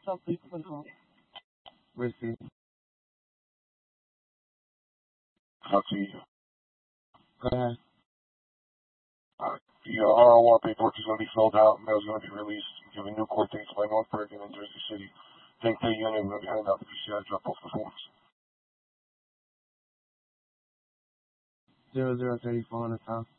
please put home. Receive. Talk to you. Go ahead. The R1 paperwork is going to be filled out. Mail's going to be released. Giving new court dates by North Bergen and Jersey City. Take the unit and hand out the PCI. Drop off the forms. 0034 on the top.